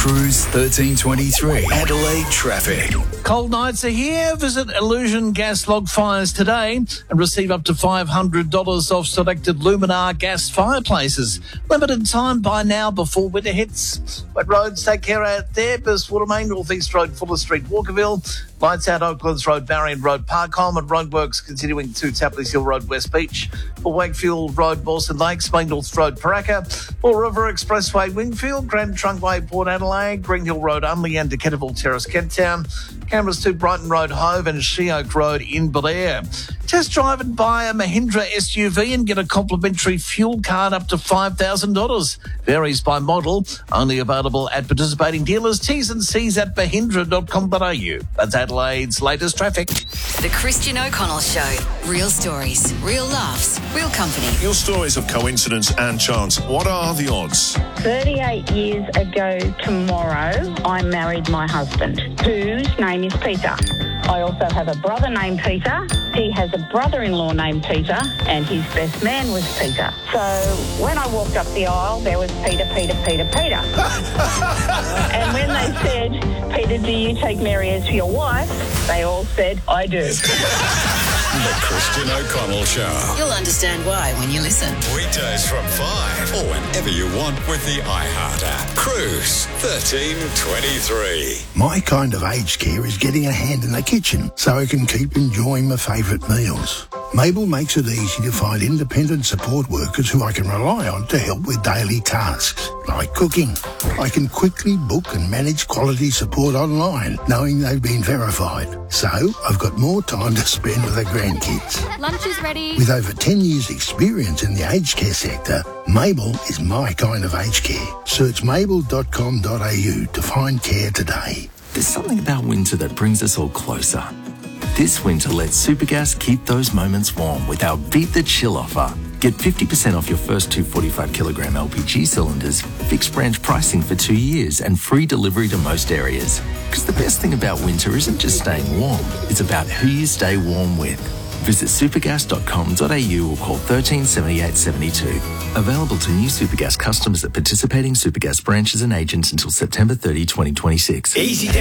Cruise 1323. Adelaide traffic. Cold nights are here. Visit Illusion Gas Log Fires today and receive up to $500 off selected Luminar gas fireplaces. Limited time by now before winter hits. Wet roads, take care out there. Burst Watermain, North East Road, Fuller Street, Walkerville. Lights out Oaklands Road, Marion Road, Parkholm, and roadworks continuing to Tapley's Hill Road, West Beach. For Wakefield Road, Mawson Lakes, Main North Road, Paraka. For River Expressway, Wingfield, Grand Trunkway, Port Adelaide, Green Hill Road, Unley, and Decatterville Terrace, Kent Town. Cameras to Brighton Road, Hove, and Sheoak Road in Blair. Test drive and buy a Mahindra SUV and get a complimentary fuel card up to $5,000. Varies by model. Only available at participating dealers. T's and C's at mahindra.com.au. That's Adelaide's latest traffic. The Christian O'Connell Show. Real stories, real laughs, real company. Your stories of coincidence and chance. What are the odds? 38 years ago tomorrow, I married my husband, whose name is Peter. I also have a brother named Peter. He has a brother-in-law named Peter, and his best man was Peter. So when I walked up the aisle, there was Peter. And when they said, Peter, do you take Mary as your wife? They all said, I do. The Christian O'Connell Show. You'll understand why when you listen. Weekdays from 5 or whenever you want with the iHeart app. Cruise 1323. My kind of aged care is getting a hand in the kitchen so I can keep enjoying my favourite meals. Mabel makes it easy to find independent support workers who I can rely on to help with daily tasks, like cooking. I can quickly book and manage quality support online, knowing they've been verified. So I've got more time to spend with the grandkids. Lunch is ready. With over 10 years' experience in the aged care sector, Mabel is my kind of aged care. Search mabel.com.au to find care today. There's something about winter that brings us all closer. This winter, let Supergas keep those moments warm with our Beat the Chill offer. Get 50% off your first two 45-kilogram LPG cylinders, fixed branch pricing for 2 years, and free delivery to most areas. Because the best thing about winter isn't just staying warm, it's about who you stay warm with. Visit supergas.com.au or call 137872. Available to new Supergas customers at participating Supergas branches and agents until September 30, 2026. Easy